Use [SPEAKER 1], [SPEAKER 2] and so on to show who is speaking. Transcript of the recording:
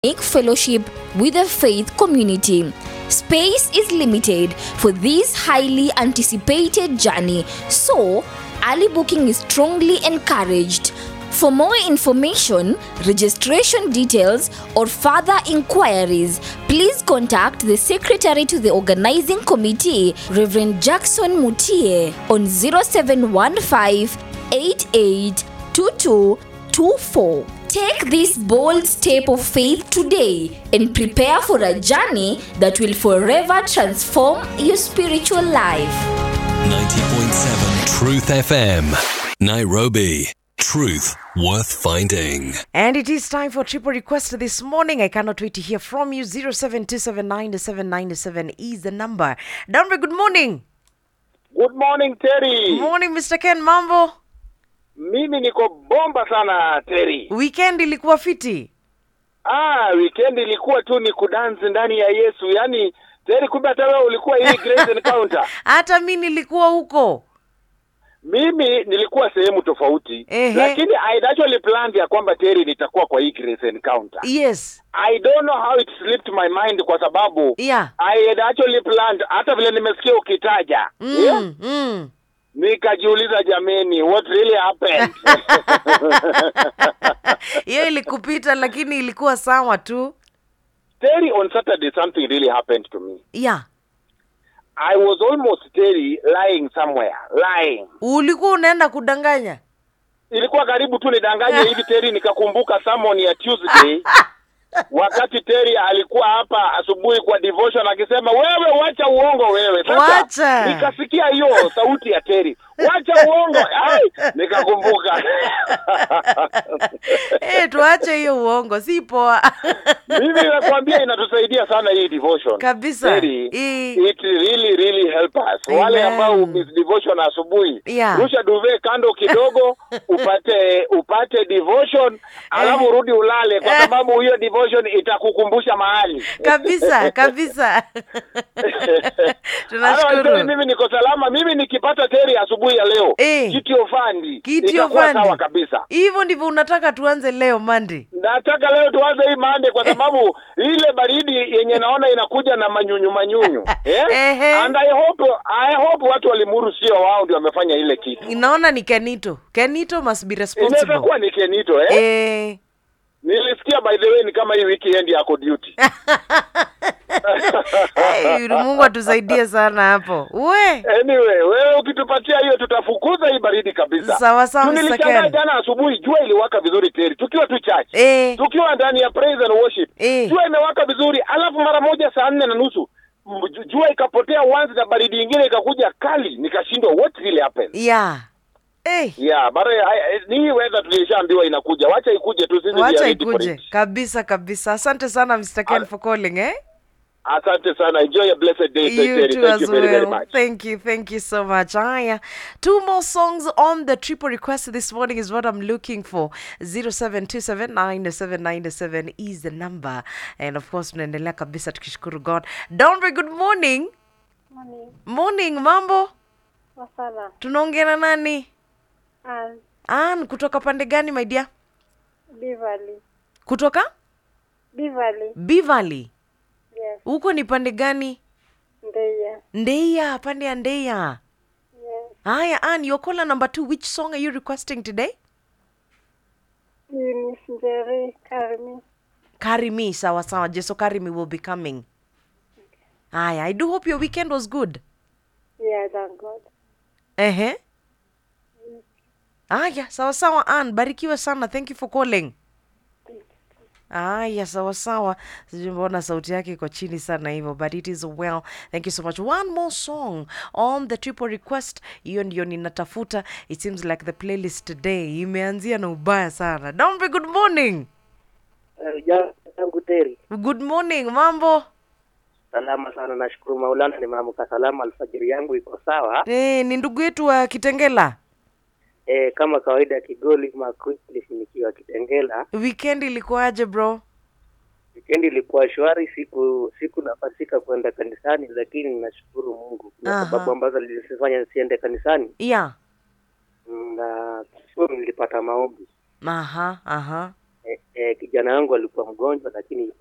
[SPEAKER 1] make fellowship with the faith community. Space is limited for this highly anticipated journey, so early booking is strongly encouraged. For more information, registration details, or further inquiries, please contact the Secretary to the Organizing Committee, Reverend Jackson Mutie, on 0715 882224. Take this bold step of faith today and prepare for a journey that will forever transform your spiritual life.
[SPEAKER 2] 90.7 Truth FM, Nairobi. Truth worth finding.
[SPEAKER 3] And it is time for triple request this morning. I cannot wait to hear from you. 0727979797 is the number. Dombe, good morning.
[SPEAKER 4] Good morning, Terry.
[SPEAKER 3] Morning, Mr. Ken. Mambo?
[SPEAKER 4] Mimi niko bomba sana, Terry.
[SPEAKER 3] Weekend ilikuwa fiti?
[SPEAKER 4] Weekend ilikuwa tu ni kudance ndani ya Yesu. Yaani, Terry, kumbe hata wewe ulikuwa hii Grace Encounter.
[SPEAKER 3] Hata mimi nilikuwa huko.
[SPEAKER 4] Mimi nilikuwa sehemu tofauti. Lakini I actually planned ya kwamba Terry nitakuwa kwa hii Grace Encounter.
[SPEAKER 3] Yes.
[SPEAKER 4] I don't know how it slipped my mind kwa sababu I had actually planned, hata vile nimesikia ukitaja. Nikajiuliza, jameni, what really happened?
[SPEAKER 3] Hiyo ilikupita lakini ilikuwa sawa tu.
[SPEAKER 4] Terry, on Saturday something really happened to me.
[SPEAKER 3] Yeah.
[SPEAKER 4] I was almost, Terry, lying somewhere. Lying.
[SPEAKER 3] Ulikuwa unaenda kudanganya?
[SPEAKER 4] Ilikuwa karibu tu nidanganye hivi, Terry, nikakumbuka sermon ya Tuesday. Wakati Terry alikuwa hapa asubuhi kwa devotion akisema, wewe wacha uongo wewe.
[SPEAKER 3] Sasa
[SPEAKER 4] nikasikia hiyo sauti ya Terry, wacha uongo. Nikakumbuka.
[SPEAKER 3] Tuache hiyo uongo, si poa.
[SPEAKER 4] Mimi nakwambia inatusaidia sana hii devotion.
[SPEAKER 3] Kabisa.
[SPEAKER 4] Terry, it really help us.
[SPEAKER 3] Amen.
[SPEAKER 4] Wale ambao miss devotion asubuhi, rusha duvet kando kidogo, upate devotion, alafu rudi ulale kwa sababu hiyo devotion itakukumbusha mahali.
[SPEAKER 3] Kabisa. Tunashukuru.
[SPEAKER 4] Mimi niko salama. Mimi nikipata Terry asubuhi ya leo, Kitio Fandi itakuwa sawa kabisa.
[SPEAKER 3] Hivyo ndivyo unataka tuanze leo Monday?
[SPEAKER 4] Nataka leo tuanze hii Monday kwa sababu ile baridi yenye naona inakuja na manyunyu. And I hope watu walimuru sio wao ndio wamefanya ile kitu.
[SPEAKER 3] Inaona ni Kenito. Kenito must be responsible.
[SPEAKER 4] Inaweza kuwa ni Kenito, Nilisikia by the way ni kama hii weekend yako duty.
[SPEAKER 3] Mungu atusaidie sana hapo.
[SPEAKER 4] Anyway, wewe ukitupatia hiyo tutafukuza hii baridi kabisa.
[SPEAKER 3] Sawa.
[SPEAKER 4] Nilishangaa jana asubuhi jua iliwaka vizuri Terry. Tukiwa tu church. Tukiwa ndani ya praise and worship. Jua imewaka vizuri, alafu mara moja saa 4:30 jua ikapotea once na baridi nyingine ikakuja kali, nikashindwa what really happened. Ni weather tulishaambiwa inakuja. Wacha ikuje tu sisi.
[SPEAKER 3] Wacha ikuje. Kabisa. Asante sana Mr. Ken for calling,
[SPEAKER 4] Asante sana. Enjoy your blessed day.
[SPEAKER 3] Thank you
[SPEAKER 4] very much.
[SPEAKER 3] Thank you so much. Two more songs on the triple request this morning is what I'm looking for. 0727979797 is the number. And of course, tunaendelea kabisa tukishukuru God. Donre, good morning. Morning, mambo?
[SPEAKER 5] Wasala.
[SPEAKER 3] Tunaongea na nani?
[SPEAKER 5] Ann,
[SPEAKER 3] kutoka pande gani my dear?
[SPEAKER 5] Bivali.
[SPEAKER 3] Kutoka?
[SPEAKER 5] Bivali.
[SPEAKER 3] Yes. Huko ni pande gani? Ndeia, pande ya Ndeia.
[SPEAKER 5] Yes.
[SPEAKER 3] Haya, Ann, your caller number 2, which song are you requesting today?
[SPEAKER 5] Njeri,
[SPEAKER 3] Karimi, sawa. Jeso Karimi will be coming. Haya, I do hope your weekend was good.
[SPEAKER 5] Yeah, thank God.
[SPEAKER 3] Haya, sawa Ann, barikiwa sana. Thank you for calling. Sawa. Sijui mbona sauti yake iko chini sana hivyo, but it is well. Thank you so much. One more song on the triple request. Hiyo ndio ninatafuta. It seems like the playlist today imeanzia na ubaya sana. Dombe, good morning.
[SPEAKER 6] Terry.
[SPEAKER 3] Good morning, mambo?
[SPEAKER 6] Salama sana, nashukuru Maulana, nimeamka salama, alfajiri yangu iko sawa.
[SPEAKER 3] Ni ndugu yetu wa Kitengela.
[SPEAKER 6] Kama kawaida Kigoli Makwili nikiwa Kitengela.
[SPEAKER 3] Weekend ilikuwaje bro?
[SPEAKER 6] Weekend ilikuwa shwari, siku nafasika kwenda kanisani, lakini nashukuru Mungu kwa sababu ambazo zilinifanya nisiende kanisani.
[SPEAKER 3] Na
[SPEAKER 6] sio nilipata maombi. kijana wangu alikuwa mgonjwa lakini